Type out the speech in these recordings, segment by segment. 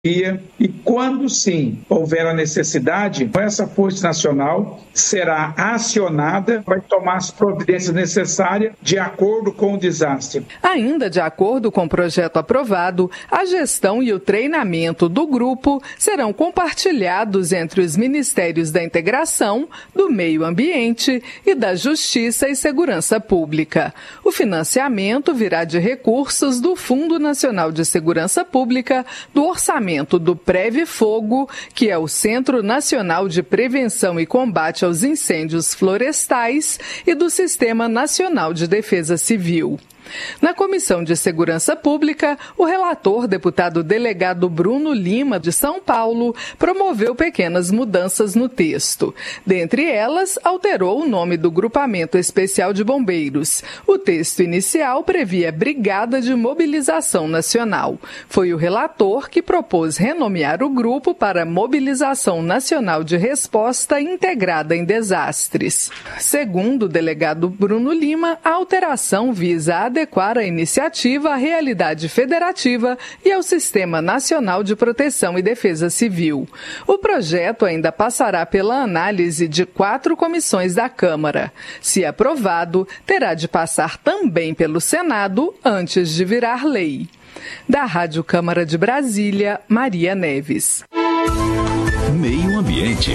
e quando sim houver a necessidade, essa Força Nacional será acionada, vai tomar as providências necessárias de acordo com o desastre. Ainda de acordo com o projeto aprovado, a gestão e o treinamento do grupo serão compartilhados entre os Ministérios da Integração, do Meio Ambiente e da Justiça e Segurança Pública. O financiamento virá de recursos do Fundo Nacional de Segurança Pública, do orçamento do Previfogo, que é o Centro Nacional de Prevenção e Combate aos Incêndios Florestais, e do Sistema Nacional de Defesa Civil. Na Comissão de Segurança Pública, o relator, deputado delegado Bruno Lima, de São Paulo, promoveu pequenas mudanças no texto. Dentre elas, alterou o nome do Grupamento Especial de Bombeiros. O texto inicial previa Brigada de Mobilização Nacional. Foi o relator que propôs renomear o grupo para Mobilização Nacional de Resposta Integrada em Desastres. Segundo o delegado Bruno Lima, a alteração visa adequar a iniciativa à realidade federativa e ao Sistema Nacional de Proteção e Defesa Civil. O projeto ainda passará pela análise de 4 comissões da Câmara. Se aprovado, terá de passar também pelo Senado antes de virar lei. Da Rádio Câmara de Brasília, Maria Neves. Meio Ambiente.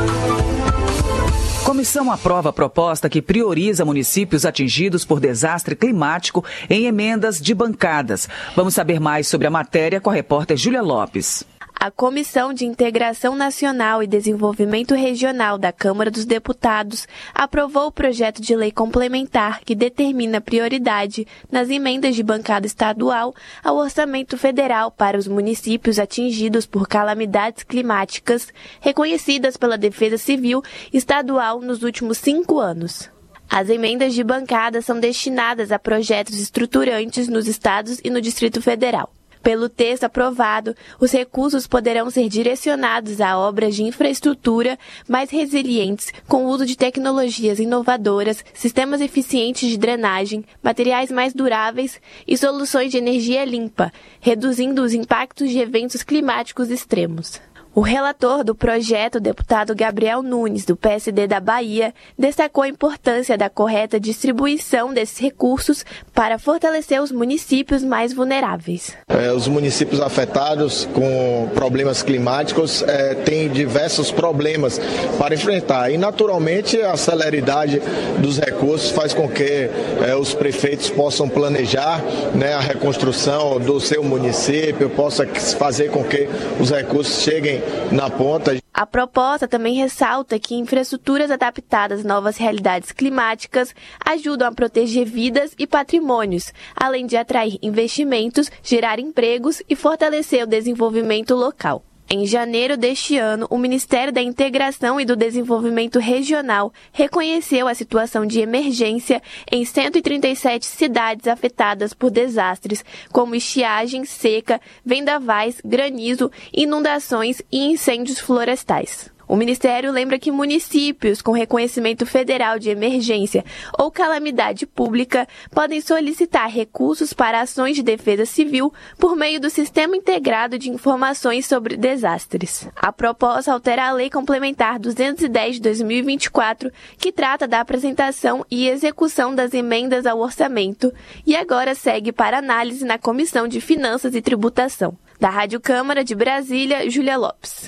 Comissão aprova a proposta que prioriza municípios atingidos por desastre climático em emendas de bancadas. Vamos saber mais sobre a matéria com a repórter Júlia Lopes. A Comissão de Integração Nacional e Desenvolvimento Regional da Câmara dos Deputados aprovou o projeto de lei complementar que determina prioridade nas emendas de bancada estadual ao orçamento federal para os municípios atingidos por calamidades climáticas reconhecidas pela Defesa Civil Estadual nos últimos 5 anos. As emendas de bancada são destinadas a projetos estruturantes nos estados e no Distrito Federal. Pelo texto aprovado, os recursos poderão ser direcionados a obras de infraestrutura mais resilientes, com o uso de tecnologias inovadoras, sistemas eficientes de drenagem, materiais mais duráveis e soluções de energia limpa, reduzindo os impactos de eventos climáticos extremos. O relator do projeto, o deputado Gabriel Nunes, do PSD da Bahia, destacou a importância da correta distribuição desses recursos para fortalecer os municípios mais vulneráveis. Os municípios afetados com problemas climáticos têm diversos problemas para enfrentar e, naturalmente, a celeridade dos recursos faz com que os prefeitos possam planejar, a reconstrução do seu município, possa fazer com que os recursos cheguem na ponta. A proposta também ressalta que infraestruturas adaptadas a novas realidades climáticas ajudam a proteger vidas e patrimônios, além de atrair investimentos, gerar empregos e fortalecer o desenvolvimento local. Em janeiro deste ano, o Ministério da Integração e do Desenvolvimento Regional reconheceu a situação de emergência em 137 cidades afetadas por desastres, como estiagem, seca, vendavais, granizo, inundações e incêndios florestais. O Ministério lembra que municípios com reconhecimento federal de emergência ou calamidade pública podem solicitar recursos para ações de defesa civil por meio do Sistema Integrado de Informações sobre Desastres. A proposta altera a Lei Complementar 210 de 2024, que trata da apresentação e execução das emendas ao orçamento, e agora segue para análise na Comissão de Finanças e Tributação. Da Rádio Câmara de Brasília, Júlia Lopes.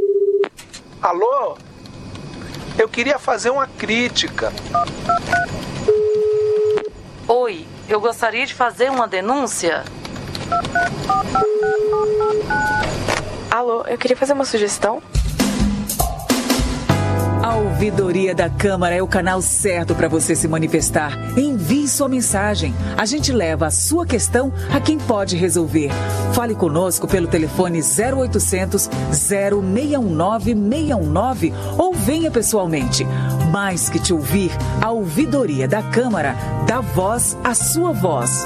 Alô? Eu queria fazer uma crítica. Oi, eu gostaria de fazer uma denúncia. Alô, eu queria fazer uma sugestão. A Ouvidoria da Câmara é o canal certo para você se manifestar. Envie sua mensagem. A gente leva a sua questão a quem pode resolver. Fale conosco pelo telefone 0800 0619 619 ou venha pessoalmente. Mais que te ouvir, a Ouvidoria da Câmara dá voz à sua voz.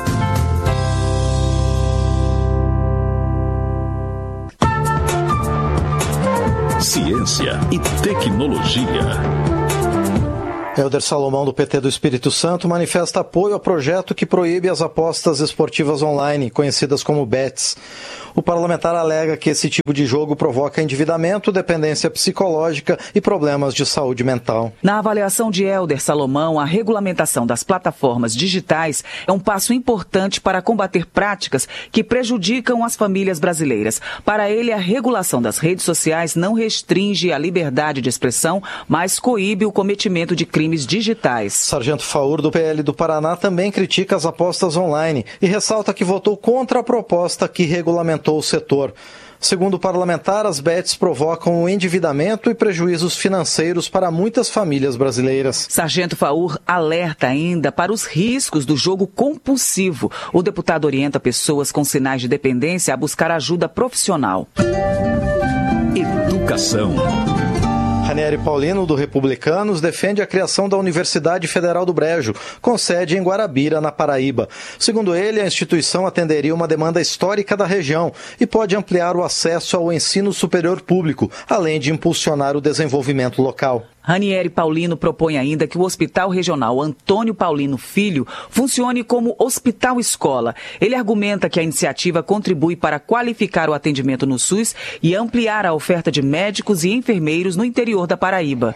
Ciência e tecnologia. Helder Salomão, do PT do Espírito Santo, manifesta apoio ao projeto que proíbe as apostas esportivas online, conhecidas como bets. O parlamentar alega que esse tipo de jogo provoca endividamento, dependência psicológica e problemas de saúde mental. Na avaliação de Hélder Salomão, a regulamentação das plataformas digitais é um passo importante para combater práticas que prejudicam as famílias brasileiras. Para ele, a regulação das redes sociais não restringe a liberdade de expressão, mas coíbe o cometimento de crimes digitais. Sargento Faur, do PL do Paraná, também critica as apostas online e ressalta que votou contra a proposta que regulamentou o setor. Segundo o parlamentar, as bets provocam o endividamento e prejuízos financeiros para muitas famílias brasileiras. Sargento Faur alerta ainda para os riscos do jogo compulsivo. O deputado orienta pessoas com sinais de dependência a buscar ajuda profissional. Educação. Ranieri Paulino, do Republicanos, defende a criação da Universidade Federal do Brejo, com sede em Guarabira, na Paraíba. Segundo ele, a instituição atenderia uma demanda histórica da região e pode ampliar o acesso ao ensino superior público, além de impulsionar o desenvolvimento local. Ranieri Paulino propõe ainda que o Hospital Regional Antônio Paulino Filho funcione como hospital-escola. Ele argumenta que a iniciativa contribui para qualificar o atendimento no SUS e ampliar a oferta de médicos e enfermeiros no interior da Paraíba.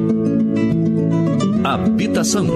Habitação.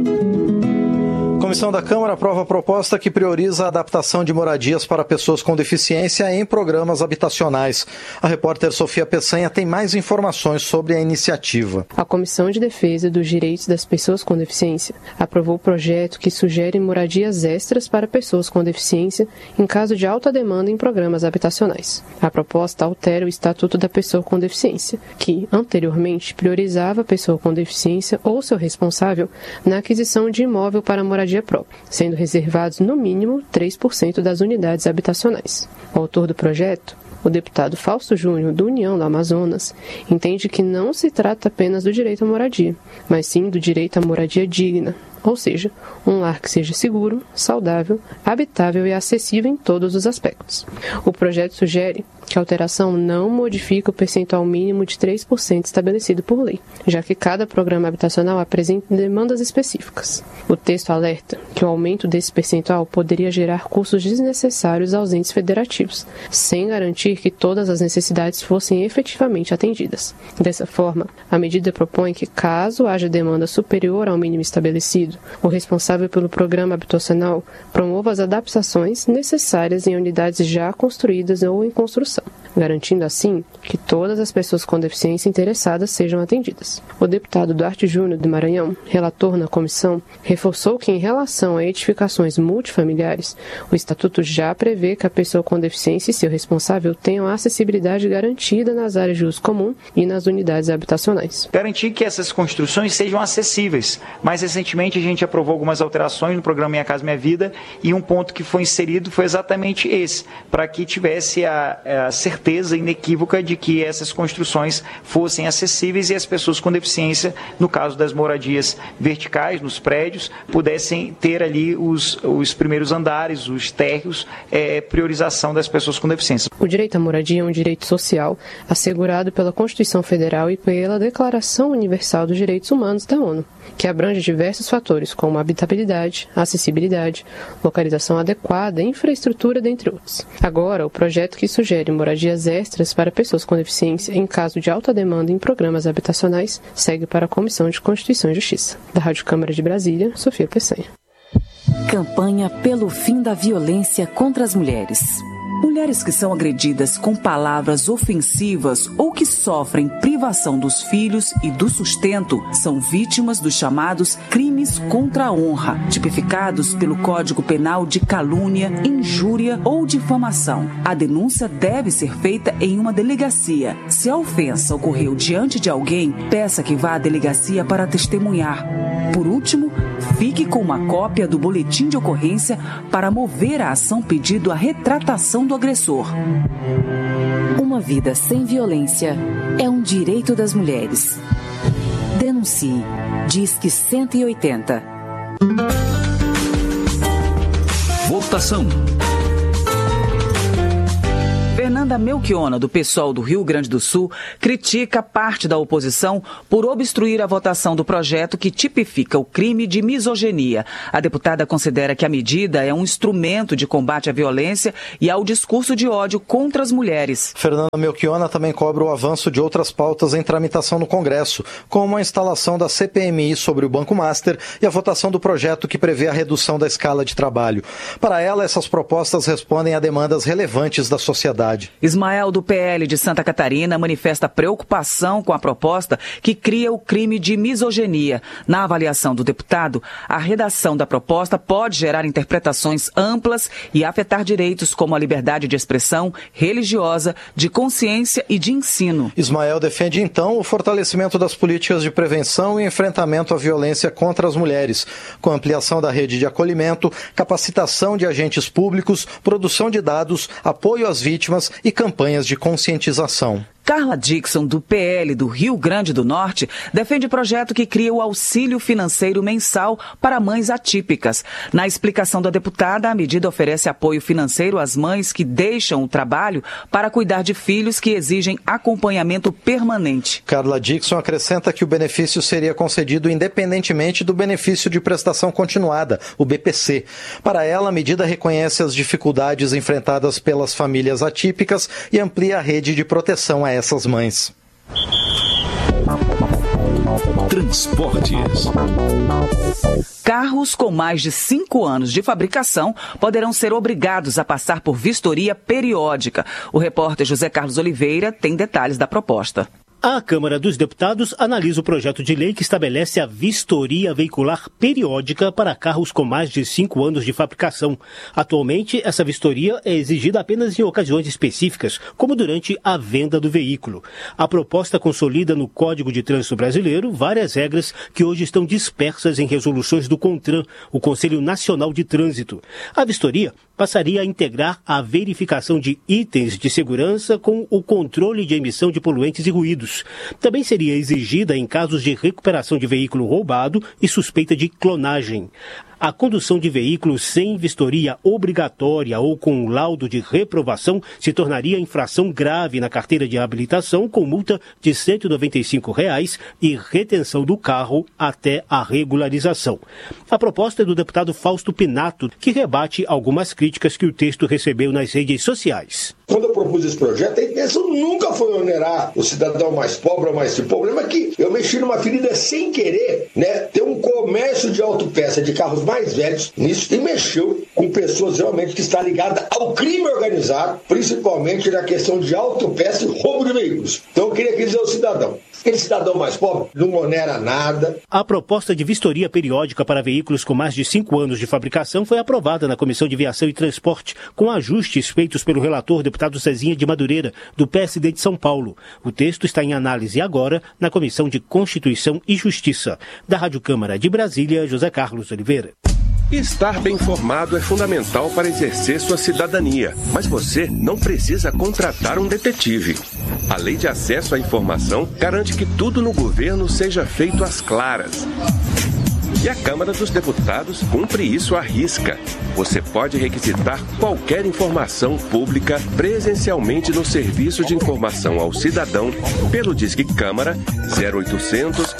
A Comissão da Câmara aprova a proposta que prioriza a adaptação de moradias para pessoas com deficiência em programas habitacionais. A repórter Sofia Peçanha tem mais informações sobre a iniciativa. A Comissão de Defesa dos Direitos das Pessoas com Deficiência aprovou o projeto que sugere moradias extras para pessoas com deficiência em caso de alta demanda em programas habitacionais. A proposta altera o Estatuto da Pessoa com Deficiência, que, anteriormente, priorizava a pessoa com deficiência ou seu responsável na aquisição de imóvel para moradia própria, sendo reservados no mínimo 3% das unidades habitacionais. O autor do projeto, o deputado Fausto Júnior, do União do Amazonas, entende que não se trata apenas do direito à moradia, mas sim do direito à moradia digna, ou seja, um lar que seja seguro, saudável, habitável e acessível em todos os aspectos. O projeto sugere que a alteração não modifica o percentual mínimo de 3% estabelecido por lei, já que cada programa habitacional apresenta demandas específicas. O texto alerta que o aumento desse percentual poderia gerar custos desnecessários aos entes federativos, sem garantir que todas as necessidades fossem efetivamente atendidas. Dessa forma, a medida propõe que, caso haja demanda superior ao mínimo estabelecido, o responsável pelo programa habitacional promova as adaptações necessárias em unidades já construídas ou em construção, garantindo assim que todas as pessoas com deficiência interessadas sejam atendidas. O deputado Duarte Júnior, do Maranhão, relator na comissão, reforçou que, em relação a edificações multifamiliares, o Estatuto já prevê que a pessoa com deficiência e seu responsável tenham a acessibilidade garantida nas áreas de uso comum e nas unidades habitacionais. Garantir que essas construções sejam acessíveis. Mais recentemente, a gente aprovou algumas alterações no programa Minha Casa Minha Vida e um ponto que foi inserido foi exatamente esse, para que tivesse a certeza inequívoca de que essas construções fossem acessíveis e as pessoas com deficiência, no caso das moradias verticais, nos prédios, pudessem ter ali os primeiros andares, os térreos, priorização das pessoas com deficiência. O direito à moradia é um direito social assegurado pela Constituição Federal e pela Declaração Universal dos Direitos Humanos da ONU, que abrange diversos fatores como habitabilidade, acessibilidade, localização adequada e infraestrutura, dentre outros. Agora, o projeto que sugere moradias extras para pessoas com deficiência em caso de alta demanda em programas habitacionais segue para a Comissão de Constituição e Justiça. Da Rádio Câmara de Brasília, Sofia Peçanha. Campanha pelo fim da violência contra as mulheres. Mulheres que são agredidas com palavras ofensivas ou que sofrem privação dos filhos e do sustento são vítimas dos chamados crimes contra a honra, tipificados pelo Código Penal de calúnia, injúria ou difamação. A denúncia deve ser feita em uma delegacia. Se a ofensa ocorreu diante de alguém, peça que vá à delegacia para testemunhar. Por último, fique com uma cópia do boletim de ocorrência para mover a ação pedindo a retratação do agressor. Uma vida sem violência é um direito das mulheres. Denuncie. Disque 180. Votação. Fernanda Melchiona, do PSOL do Rio Grande do Sul, critica parte da oposição por obstruir a votação do projeto que tipifica o crime de misoginia. A deputada considera que a medida é um instrumento de combate à violência e ao discurso de ódio contra as mulheres. Fernanda Melchiona também cobra o avanço de outras pautas em tramitação no Congresso, como a instalação da CPMI sobre o Banco Master e a votação do projeto que prevê a redução da escala de trabalho. Para ela, essas propostas respondem a demandas relevantes da sociedade. Ismael, do PL de Santa Catarina, manifesta preocupação com a proposta que cria o crime de misoginia. Na avaliação do deputado, a redação da proposta pode gerar interpretações amplas e afetar direitos como a liberdade de expressão religiosa, de consciência e de ensino. Ismael defende, então, o fortalecimento das políticas de prevenção e enfrentamento à violência contra as mulheres, com ampliação da rede de acolhimento, capacitação de agentes públicos, produção de dados, apoio às vítimas e campanhas de conscientização. Carla Dixon, do PL do Rio Grande do Norte, defende projeto que cria o auxílio financeiro mensal para mães atípicas. Na explicação da deputada, a medida oferece apoio financeiro às mães que deixam o trabalho para cuidar de filhos que exigem acompanhamento permanente. Carla Dixon acrescenta que o benefício seria concedido independentemente do benefício de prestação continuada, o BPC. Para ela, a medida reconhece as dificuldades enfrentadas pelas famílias atípicas e amplia a rede de proteção a essas mães. Transportes. Carros com mais de 5 anos de fabricação poderão ser obrigados a passar por vistoria periódica. O repórter José Carlos Oliveira tem detalhes da proposta. A Câmara dos Deputados analisa o projeto de lei que estabelece a vistoria veicular periódica para carros com mais de 5 anos de fabricação. Atualmente, essa vistoria é exigida apenas em ocasiões específicas, como durante a venda do veículo. A proposta consolida no Código de Trânsito Brasileiro várias regras que hoje estão dispersas em resoluções do CONTRAN, o Conselho Nacional de Trânsito. A vistoria passaria a integrar a verificação de itens de segurança com o controle de emissão de poluentes e ruídos. Também seria exigida em casos de recuperação de veículo roubado e suspeita de clonagem. A condução de veículos sem vistoria obrigatória ou com laudo de reprovação se tornaria infração grave na carteira de habilitação, com multa de R$ 195 e retenção do carro até a regularização. A proposta é do deputado Fausto Pinato, que rebate algumas críticas que o texto recebeu nas redes sociais. Quando eu propus esse projeto, a intenção nunca foi onerar o cidadão mais pobre ou mais rico. O problema é que eu mexi numa ferida sem querer, ter um comércio de autopeça de carros mais velhos nisso, e mexeu com pessoas realmente que estão ligadas ao crime organizado, principalmente na questão de autopeça e roubo de veículos. Então eu queria dizer ao cidadão, aquele cidadão mais pobre não onera nada. A proposta de vistoria periódica para veículos com mais de 5 anos de fabricação foi aprovada na Comissão de Viação e Transporte, com ajustes feitos pelo relator deputado Cezinha de Madureira, do PSD de São Paulo. O texto está em análise agora na Comissão de Constituição e Justiça. Da Rádio Câmara de Brasília, José Carlos Oliveira. Estar bem informado é fundamental para exercer sua cidadania, mas você não precisa contratar um detetive. A Lei de Acesso à Informação garante que tudo no governo seja feito às claras. E a Câmara dos Deputados cumpre isso à risca. Você pode requisitar qualquer informação pública presencialmente no Serviço de Informação ao Cidadão pelo Disque Câmara 0800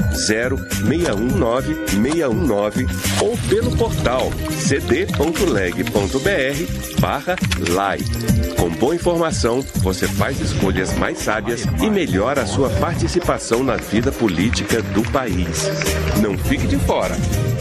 0619 619 ou pelo portal cd.leg.br/lai. Com boa informação, você faz escolhas mais sábias e melhora a sua participação na vida política do país. Não fique de fora.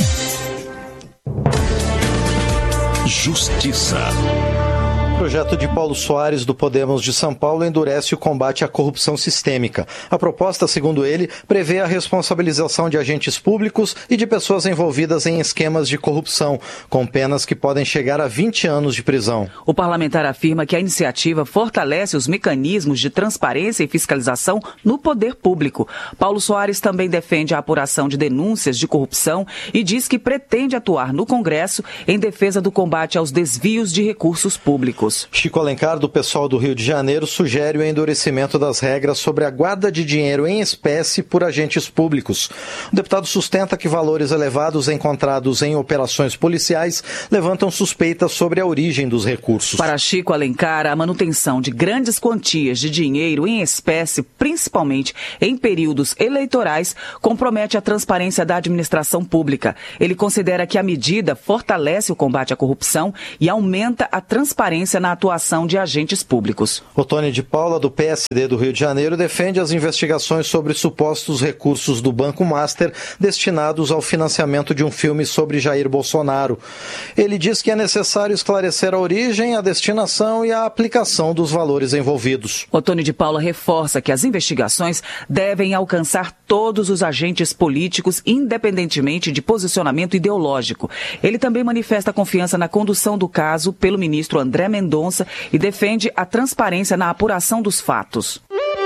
Justiça. O projeto de Paulo Soares, do Podemos de São Paulo, endurece o combate à corrupção sistêmica. A proposta, segundo ele, prevê a responsabilização de agentes públicos e de pessoas envolvidas em esquemas de corrupção, com penas que podem chegar a 20 anos de prisão. O parlamentar afirma que a iniciativa fortalece os mecanismos de transparência e fiscalização no poder público. Paulo Soares também defende a apuração de denúncias de corrupção e diz que pretende atuar no Congresso em defesa do combate aos desvios de recursos públicos. públicos. Chico Alencar, do PSOL do Rio de Janeiro, sugere o endurecimento das regras sobre a guarda de dinheiro em espécie por agentes públicos. O deputado sustenta que valores elevados encontrados em operações policiais levantam suspeitas sobre a origem dos recursos. Para Chico Alencar, a manutenção de grandes quantias de dinheiro em espécie, principalmente em períodos eleitorais, compromete a transparência da administração pública. Ele considera que a medida fortalece o combate à corrupção e aumenta a transparência na atuação de agentes públicos. Otônio de Paula, do PSD do Rio de Janeiro, defende as investigações sobre supostos recursos do Banco Master destinados ao financiamento de um filme sobre Jair Bolsonaro. Ele diz que é necessário esclarecer a origem, a destinação e a aplicação dos valores envolvidos. Otônio de Paula reforça que as investigações devem alcançar todos os agentes políticos, independentemente de posicionamento ideológico. Ele também manifesta confiança na condução do caso pelo ministro André Mendonça e defende a transparência na apuração dos fatos.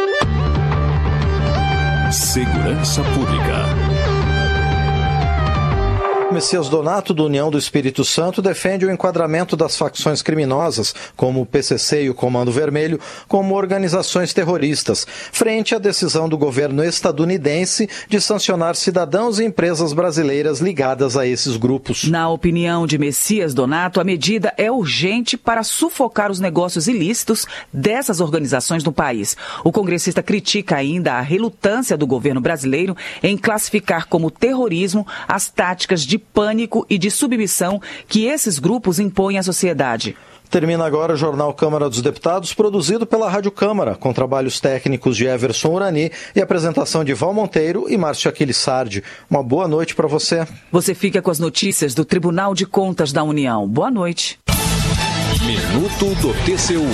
Segurança Pública. Messias Donato, do União do Espírito Santo, defende o enquadramento das facções criminosas, como o PCC e o Comando Vermelho, como organizações terroristas, frente à decisão do governo estadunidense de sancionar cidadãos e empresas brasileiras ligadas a esses grupos. Na opinião de Messias Donato, a medida é urgente para sufocar os negócios ilícitos dessas organizações no país. O congressista critica ainda a relutância do governo brasileiro em classificar como terrorismo as táticas de pânico e de submissão que esses grupos impõem à sociedade. Termina agora o Jornal Câmara dos Deputados, produzido pela Rádio Câmara, com trabalhos técnicos de Everson Urani e apresentação de Val Monteiro e Márcio Aquilissardi. Uma boa noite para você. Você fica com as notícias do Tribunal de Contas da União. Boa noite. Minuto do TCU.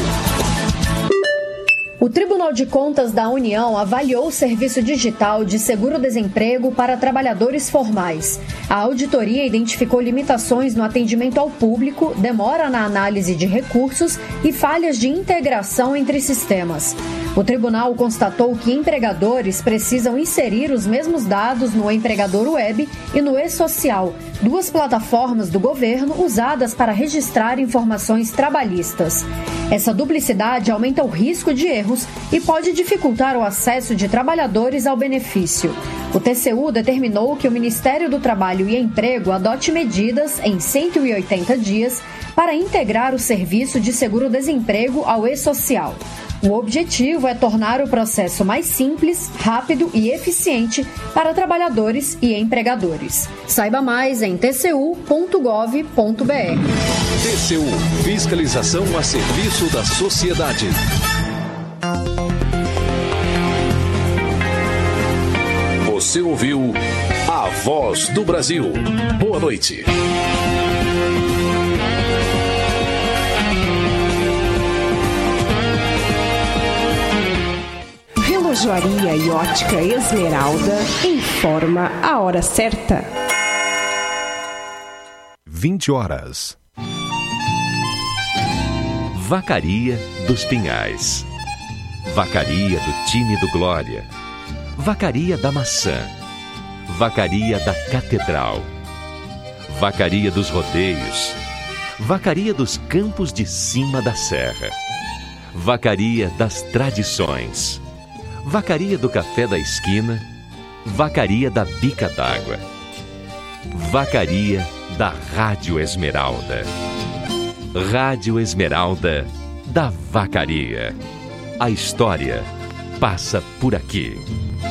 O Tribunal de Contas da União avaliou o serviço digital de seguro-desemprego para trabalhadores formais. A auditoria identificou limitações no atendimento ao público, demora na análise de recursos e falhas de integração entre sistemas. O tribunal constatou que empregadores precisam inserir os mesmos dados no Empregador Web e no E-Social, duas plataformas do governo usadas para registrar informações trabalhistas. Essa duplicidade aumenta o risco de erros e pode dificultar o acesso de trabalhadores ao benefício. O TCU determinou que o Ministério do Trabalho e Emprego adote medidas em 180 dias para integrar o serviço de seguro-desemprego ao E-Social. O objetivo é tornar o processo mais simples, rápido e eficiente para trabalhadores e empregadores. Saiba mais em tcu.gov.br. TCU, fiscalização a serviço da sociedade. Você ouviu A Voz do Brasil. Boa noite. Relojoaria e ótica Esmeralda informa a hora certa. 20 horas. Vacaria dos Pinhais. Vacaria do time do Glória. Vacaria da Maçã. Vacaria da Catedral. Vacaria dos Rodeios. Vacaria dos Campos de Cima da Serra. Vacaria das Tradições. Vacaria do Café da Esquina. Vacaria da Bica d'Água. Vacaria da Rádio Esmeralda. Rádio Esmeralda da Vacaria. A história passa por aqui.